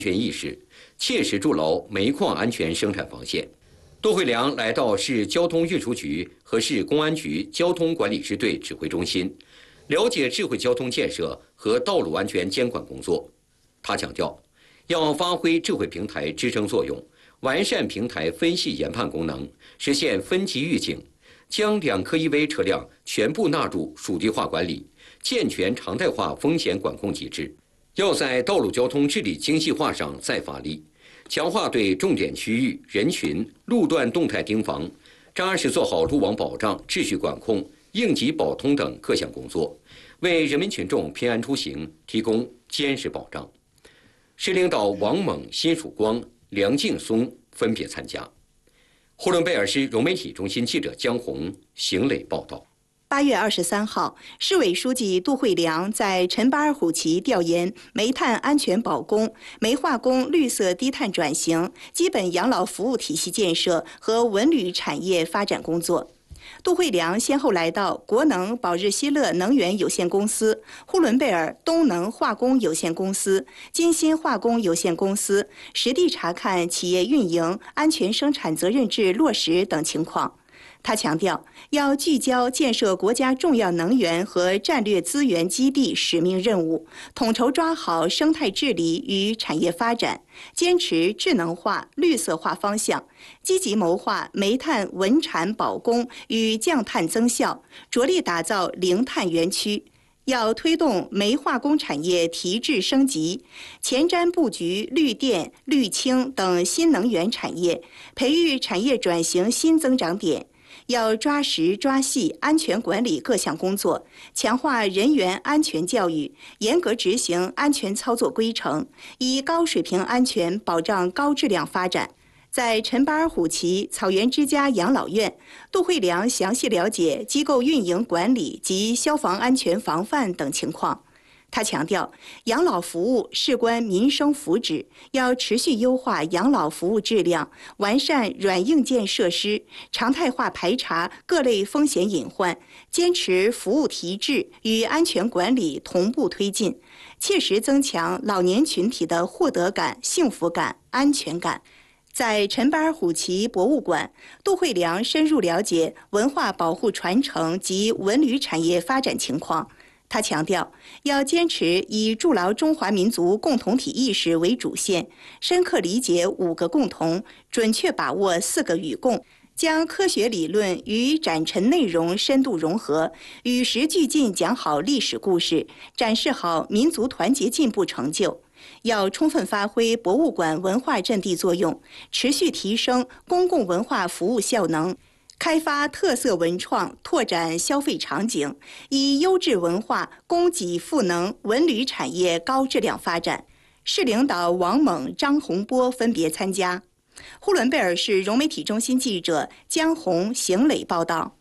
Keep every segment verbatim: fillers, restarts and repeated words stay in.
全意识，切实筑牢煤矿安全生产防线。杜慧良来到市交通运输局和市公安局交通管理支队指挥中心，了解智慧交通建设和道路安全监管工作。他强调，要发挥智慧平台支撑作用，完善平台分析研判功能，实现分级预警，将两科一危车辆全部纳入属地化管理，健全常态化风险管控机制。要在道路交通治理精细化上再发力，强化对重点区域、人群、路段动态盯防，扎实做好路网保障、秩序管控、应急保通等各项工作，为人民群众平安出行提供坚实保障。市领导王猛、辛曙光、梁劲松分别参加。呼伦贝尔市融媒体中心记者江红、邢磊报道。 八月二十三号，市委书记杜慧良在陈巴尔虎旗调研煤炭安全保供、煤化工绿色低碳转型、基本养老服务体系建设和文旅产业发展工作。杜慧良先后来到国能宝日希乐能源有限公司、呼伦贝尔东能化工有限公司、金鑫化工有限公司，实地查看企业运营、安全生产责任制落实等情况。他强调，要聚焦建设国家重要能源和战略资源基地使命任务，统筹抓好生态治理与产业发展，坚持智能化、绿色化方向，积极谋划煤炭稳产保供与降碳增效，着力打造零碳园区。要推动煤化工产业提质升级，前瞻布局绿电、绿氢等新能源产业，培育产业转型新增长点。要抓实抓细安全管理各项工作，强化人员安全教育，严格执行安全操作规程，以高水平安全保障高质量发展。在陈巴尔虎旗草原之家养老院，杜慧良详细了解机构运营管理及消防安全防范等情况。他强调，养老服务事关民生福祉，要持续优化养老服务质量，完善软硬件设施，常态化排查各类风险隐患，坚持服务提质与安全管理同步推进，切实增强老年群体的获得感、幸福感、安全感。在陈巴尔虎旗博物馆，杜慧良深入了解文化保护传承及文旅产业发展情况。他强调，要坚持以筑牢中华民族共同体意识为主线，深刻理解五个共同，准确把握四个与共，将科学理论与展陈内容深度融合，与时俱进讲好历史故事，展示好民族团结进步成就。要充分发挥博物馆文化阵地作用，持续提升公共文化服务效能，开发特色文创，拓展消费场景，以优质文化供给赋能文旅产业高质量发展。市领导王猛、张洪波分别参加。呼伦贝尔市融媒体中心记者江红、邢磊报道。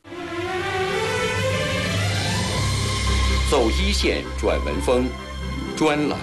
走一线转文风专栏。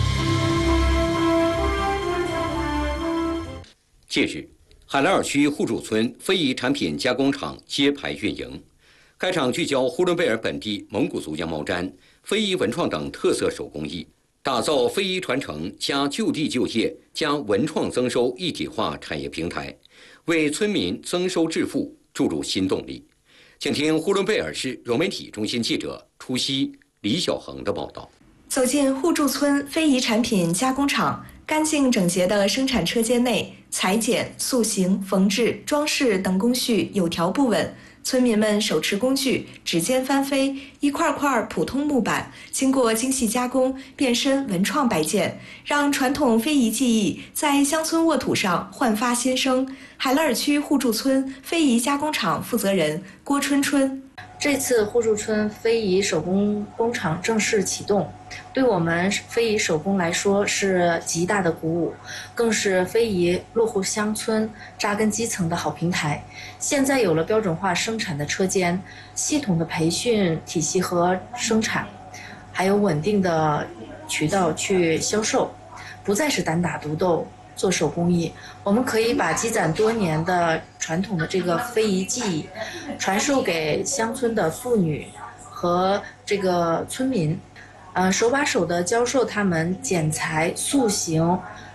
近日，海拉尔区互助村非遗产品加工厂揭牌运营。该厂聚焦呼伦贝尔本地蒙古族羊毛毡、非遗文创等特色手工艺，打造非遗传承加就地就业加文创增收一体化产业平台，为村民增收致富注入新动力。请听呼伦贝尔市融媒体中心记者初溪、李小恒的报道。 走进互助村非遗产品加工厂，干净整洁的生产车间内，裁剪、塑形、缝制、装饰等工序有条不紊。村民们手持工具，指尖翻飞，一块块普通木板经过精细加工，变身文创摆件，让传统非遗技艺在乡村沃土上焕发新生。海拉尔区互助村非遗加工厂负责人郭春春。 这次互助村非遗手工工厂正式启动，对我们非遗手工来说是极大的鼓舞，更是非遗落户乡村、扎根基层的好平台。现在有了标准化生产的车间、系统的培训体系和生产，还有稳定的渠道去销售，不再是单打独斗做手工艺，我们可以把积攒多年的传统的这个非遗技艺传授给乡村的妇女和这个村民，呃，手把手的教授他们剪裁、塑形、